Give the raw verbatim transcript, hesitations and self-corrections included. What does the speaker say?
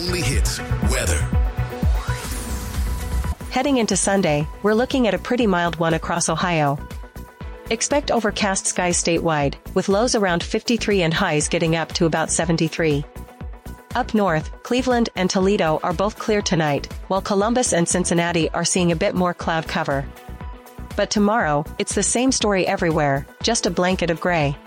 only hits, weather. Heading into Sunday, we're looking at a pretty mild one across Ohio. Expect overcast skies statewide, with lows around fifty-three and highs getting up to about seventy-three. Up north, Cleveland and Toledo are both clear tonight, while Columbus and Cincinnati are seeing a bit more cloud cover. But tomorrow, it's the same story everywhere, just a blanket of gray.